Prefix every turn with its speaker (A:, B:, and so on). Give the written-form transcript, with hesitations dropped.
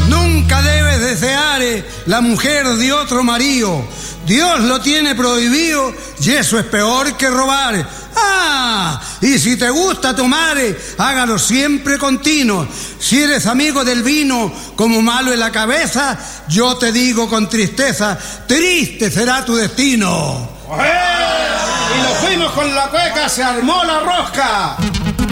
A: Nunca debes desear la mujer de otro marido. Dios lo tiene prohibido y eso es peor que robar. Y si te gusta tomar, hágalo siempre continuo. Si eres amigo del vino como malo en la cabeza, yo te digo con tristeza, triste será tu destino.
B: Y nos fuimos con la cueca, se armó la rosca.